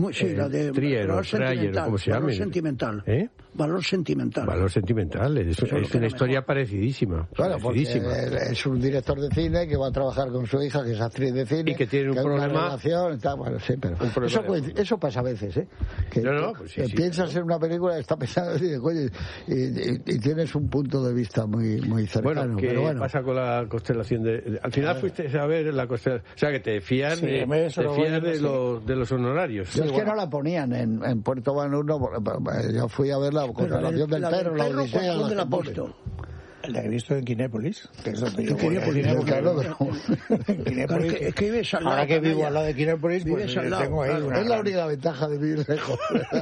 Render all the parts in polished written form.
Sí, la de Trier, valor Trier, ¿cómo se llama? Valor sentimental. Valor sentimental. Valor sentimental, es una historia parecidísima. Claro, porque es un director de cine que va a trabajar con su hija, que es actriz de cine, y que tiene un problema. Una relación, bueno, sí, pero eso pasa a veces, ¿eh? Que piensas en una película, está pensando y tienes un punto de vista muy cercano. Bueno, ¿qué pasa con la constelación al final fuiste a ver la constelación? O sea, que te fías de los honorarios. Yo es que no la ponían en Puerto Banús, yo fui a ver la constelación del perro, la Odisea. ¿Dónde la has visto? La he visto en Kinépolis, que es donde yo voy. Ahora que vivo al lado de Kinépolis, pues tengo ahí es la única ventaja de vivir lejos.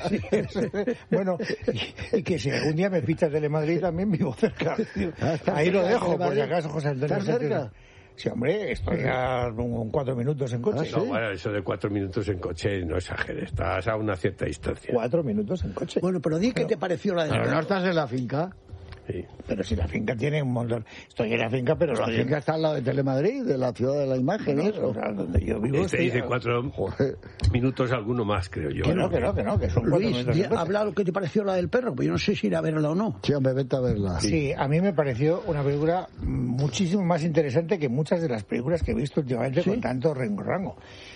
Bueno, y que si algún día me ficha Telemadrid también vivo cerca. Ahí lo dejo, por si acaso, José Antonio. ¿Estás cerca? Sí, hombre, estoy a 4 minutos en coche. ¿Sí? No, bueno, eso de 4 minutos en coche no exageres, estás a una cierta distancia. 4 minutos en coche. Bueno, pero di qué te pareció la de... Pero no estás en la finca. Sí. Pero si la finca tiene un montón. Estoy en la finca, pero la finca está al lado de Telemadrid, de la ciudad de la imagen, no, eso. O sea, donde yo vivo. Dice 4 minutos, alguno más, creo yo. Que no, que son 4 Luis, minutos. habla lo que te pareció la del perro, pues yo no sé si ir a verla o no. Sí, hombre, vete a verla. Sí, a mí me pareció una película muchísimo más interesante que muchas de las películas que he visto últimamente con tanto rango.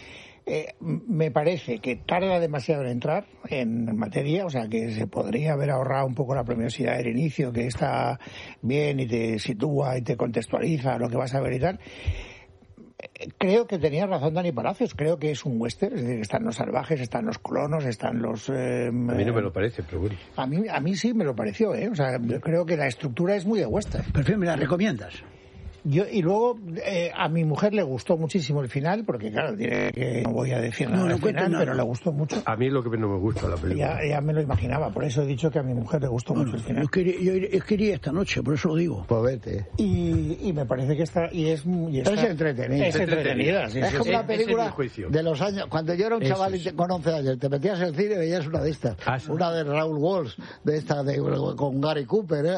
Me parece que tarda demasiado en entrar en materia, o sea que se podría haber ahorrado un poco la premiosidad del inicio, que está bien y te sitúa y te contextualiza lo que vas a ver y tal. Creo que tenía razón Dani Palacios, creo que es un western, es decir, están los salvajes, están los colonos, están los... a mí no me lo parece, pero bueno. A mí sí me lo pareció, o sea, yo creo que la estructura es muy de western. Perfecto, ¿me la recomiendas? Y luego a mi mujer le gustó muchísimo el final, porque claro, no voy a decir nada del final, pero le gustó mucho. A mí es lo que no me gusta la película. Ya me lo imaginaba, por eso he dicho que a mi mujer le gustó mucho el final. Yo quería esta noche, por eso lo digo. Pues vete. Y me parece que está... es entretenida. Es entretenida, sí. Es como una película de los años... Cuando yo era un chaval con 11 años, te metías en el cine y veías una de estas. Una de Raúl Walsh, de esta con Gary Cooper.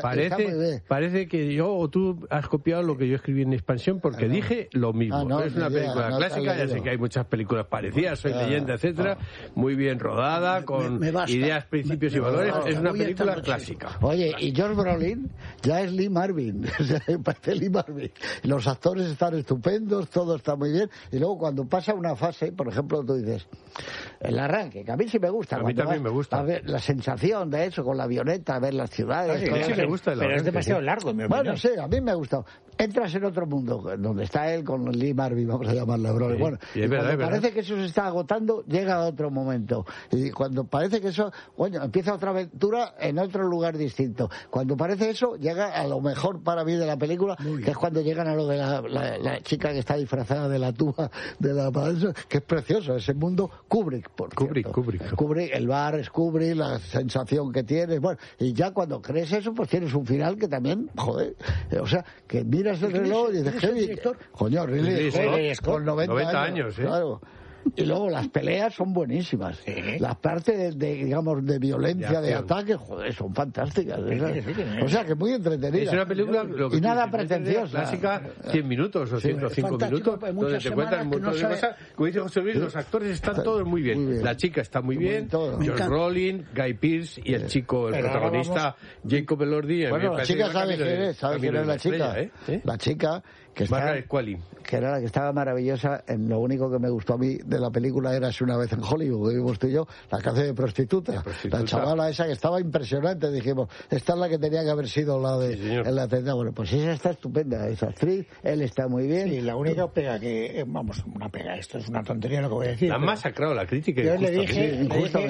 Parece que yo o tú has copiado lo que yo escribí en Expansión, porque dije lo mismo. Es una película clásica, ya sé que hay muchas películas parecidas, Soy leyenda, etcétera, muy bien rodada, con ideas, principios y valores. Es una película clásica. Oye, y Josh Brolin ya es Lee Marvin. Parece Lee Marvin. Los actores están estupendos, todo está muy bien, y luego cuando pasa una fase, por ejemplo, tú dices el arranque, que a mí sí me gusta. A mí también me gusta. A ver, la sensación de eso, con la avioneta, ver las ciudades. Sí me gusta el arranque, pero es demasiado largo, en mi opinión. Bueno, sí, a mí me ha gustado. Entras en otro mundo, donde está él con Lee Marvin, vamos a llamarle Brolin. Bueno, y cuando parece que eso se está agotando, llega a otro momento. Y cuando parece que eso, empieza otra aventura en otro lugar distinto. Cuando parece eso, llega a lo mejor para mí de la película, que es cuando llegan a lo de la chica que está disfrazada de la tuba, que es precioso, ese mundo Kubrick, Kubrick, el bar es Kubrick, la sensación que tienes, y ya cuando crees eso, pues tienes un final que también, o sea, que miras el reloj y dices, coño, Ridley Scott, con 90 años, claro. Y luego las peleas son buenísimas. Sí. Las partes de violencia, de ataque, son fantásticas. O sea, que muy entretenidas. Es una película y nada pretenciosa. Clásica, 100 minutos o 105 minutos, donde te cuentan un montón de cosas. Como dice José Luis, los actores están todos muy bien. La chica está muy bien, Josh Brolin, Guy Pearce y el chico, el protagonista, Jacob Elordi. Bueno, la chica sabe quién es la chica. La chica que era la que estaba maravillosa. En lo único que me gustó a mí de la película era Si una vez en Hollywood, que vimos tú y yo, la que hace de prostituta. La chavala esa que estaba impresionante. Dijimos, esta es la que tenía que haber sido la de en la tenda. Bueno, pues esa está estupenda, esa actriz, él está muy bien. Y la única pega que, una pega, esto es una tontería lo que voy a decir. La han masacrado la crítica. Yo le dije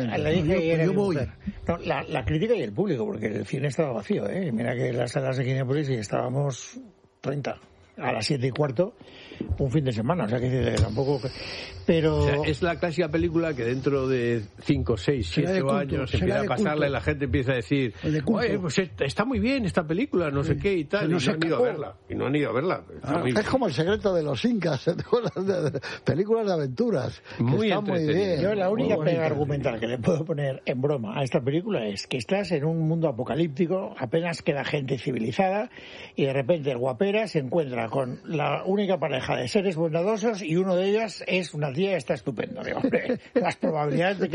yo voy. No, la crítica y el público, porque el cine estaba vacío, Mira que las salas de Kinépolis y estábamos 30. A las 7:15, un fin de semana, o sea que tampoco... Pero... O sea, es la clásica película que dentro de 5, 6, 7 años empieza a pasarla y la gente empieza a decir, oye, pues está muy bien esta película, no sé qué y tal, y no han ido a verla. Y no han ido a verla. Es como El secreto de los incas, películas de aventuras. Muy bien. Yo la única pega argumental que le puedo poner en broma a esta película es que estás en un mundo apocalíptico, apenas queda gente civilizada, y de repente el guapera se encuentra con la única pareja de seres bondadosos y uno de ellos es una tía que está estupenda. Digo, hombre, las probabilidades de que